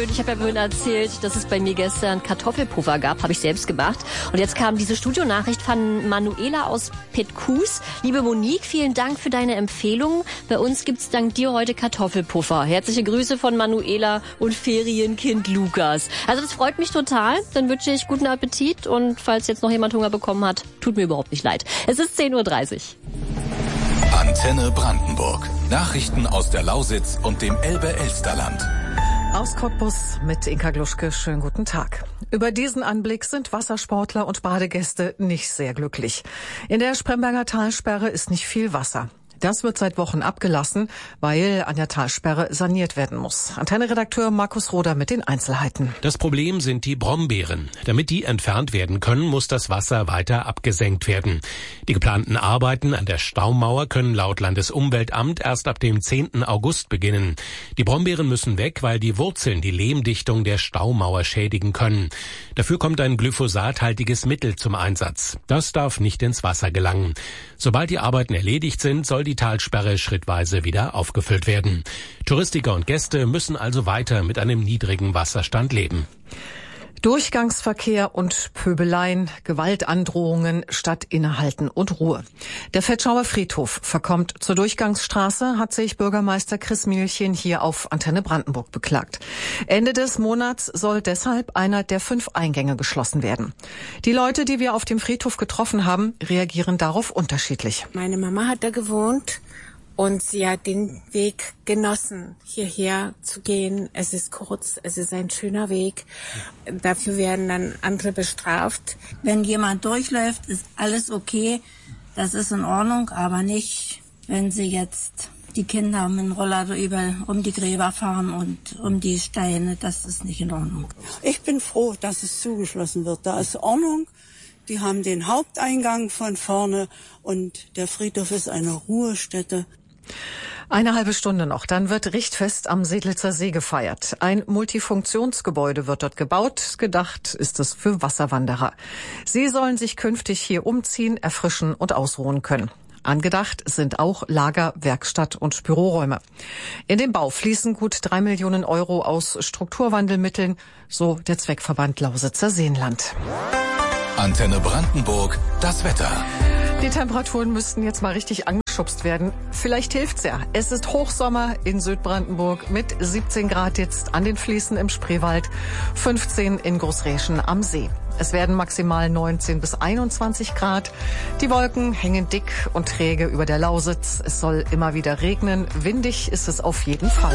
schön. Ich habe ja vorhin erzählt, dass es bei mir gestern Kartoffelpuffer gab. Habe ich selbst gemacht. Und jetzt kam diese Studionachricht von Manuela aus Petrkus. Liebe Monique, vielen Dank für deine Empfehlung. Bei uns gibt's dank dir heute Kartoffelpuffer. Herzliche Grüße von Manuela und Ferienkind Lukas. Also das freut mich total. Dann wünsche ich guten Appetit. Und falls jetzt noch jemand Hunger bekommen hat, tut mir überhaupt nicht leid. Es ist 10:30 Uhr. Antenne Brandenburg. Nachrichten aus der Lausitz und dem Elbe-Elsterland. Aus Cottbus mit Inka Gluschke. Schönen guten Tag. Über diesen Anblick sind Wassersportler und Badegäste nicht sehr glücklich. In der Spremberger Talsperre ist nicht viel Wasser. Das wird seit Wochen abgelassen, weil an der Talsperre saniert werden muss. Antenne-Redakteur Markus Roder mit den Einzelheiten. Das Problem sind die Brombeeren. Damit die entfernt werden können, muss das Wasser weiter abgesenkt werden. Die geplanten Arbeiten an der Staumauer können laut Landesumweltamt erst ab dem 10. August beginnen. Die Brombeeren müssen weg, weil die Wurzeln die Lehmdichtung der Staumauer schädigen können. Dafür kommt ein glyphosathaltiges Mittel zum Einsatz. Das darf nicht ins Wasser gelangen. Sobald die Arbeiten erledigt sind, soll die Talsperre schrittweise wieder aufgefüllt werden. Touristiker und Gäste müssen also weiter mit einem niedrigen Wasserstand leben. Durchgangsverkehr und Pöbeleien, Gewaltandrohungen statt Innehalten und Ruhe. Der Vetschauer Friedhof verkommt zur Durchgangsstraße, hat sich Bürgermeister Chris Mielchen hier auf Antenne Brandenburg beklagt. Ende des Monats soll deshalb einer der 5 Eingänge geschlossen werden. Die Leute, die wir auf dem Friedhof getroffen haben, reagieren darauf unterschiedlich. Meine Mama hat da gewohnt. Und sie hat den Weg genossen, hierher zu gehen. Es ist kurz, es ist ein schöner Weg. Dafür werden dann andere bestraft. Wenn jemand durchläuft, ist alles okay. Das ist in Ordnung, aber nicht, wenn sie jetzt die Kinder mit dem Roller überall um die Gräber fahren und um die Steine. Das ist nicht in Ordnung. Ich bin froh, dass es zugeschlossen wird. Da ist Ordnung. Die haben den Haupteingang von vorne und der Friedhof ist eine Ruhestätte. Eine halbe Stunde noch, dann wird Richtfest am Sedlitzer See gefeiert. Ein Multifunktionsgebäude wird dort gebaut. Gedacht ist es für Wasserwanderer. Sie sollen sich künftig hier umziehen, erfrischen und ausruhen können. Angedacht sind auch Lager, Werkstatt und Büroräume. In den Bau fließen gut 3 Millionen Euro aus Strukturwandelmitteln, so der Zweckverband Lausitzer Seenland. Antenne Brandenburg, das Wetter. Die Temperaturen müssten jetzt mal richtig angeschubst werden. Vielleicht hilft's ja. Es ist Hochsommer in Südbrandenburg mit 17 Grad jetzt an den Fließen im Spreewald, 15 in Großräschen am See. Es werden maximal 19 bis 21 Grad. Die Wolken hängen dick und träge über der Lausitz. Es soll immer wieder regnen. Windig ist es auf jeden Fall.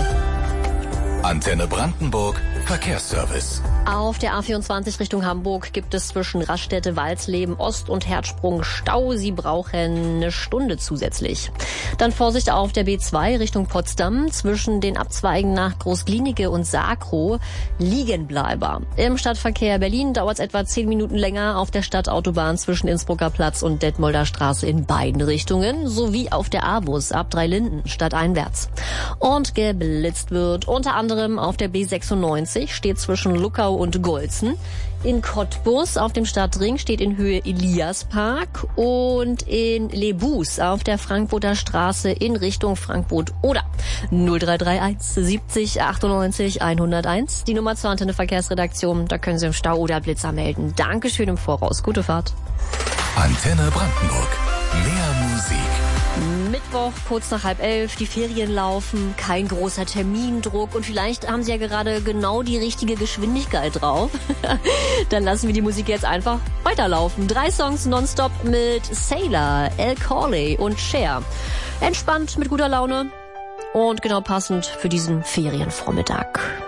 Antenne Brandenburg, Verkehrsservice. Auf der A24 Richtung Hamburg gibt es zwischen Raststätte, Walsleben, Ost und Herzsprung Stau. Sie brauchen eine Stunde zusätzlich. Dann Vorsicht auf der B2 Richtung Potsdam. Zwischen den Abzweigen nach Großglienicke und Sakrow Liegenbleiber. Im Stadtverkehr Berlin dauert es etwa 10 Minuten länger auf der Stadtautobahn zwischen Innsbrucker Platz und Detmolder Straße in beiden Richtungen, sowie auf der A-Bus ab Dreilinden stadteinwärts. Und geblitzt wird unter anderem auf der B96, steht zwischen Luckau und Golzen. In Cottbus auf dem Stadtring steht in Höhe Eliaspark und in Lebus auf der Frankfurter Straße in Richtung Frankfurt oder 0331 70 98 101. Die Nummer zur Antenne Verkehrsredaktion, da können Sie im Stau oder Blitzer melden. Dankeschön im Voraus. Gute Fahrt. Antenne Brandenburg. Mehr Musik. Mittwoch, kurz nach 10:30, die Ferien laufen, kein großer Termindruck und vielleicht haben Sie ja gerade genau die richtige Geschwindigkeit drauf. Dann lassen wir die Musik jetzt einfach weiterlaufen. 3 Songs nonstop mit Sailor, El Corley und Cher. Entspannt, mit guter Laune und genau passend für diesen Ferienvormittag.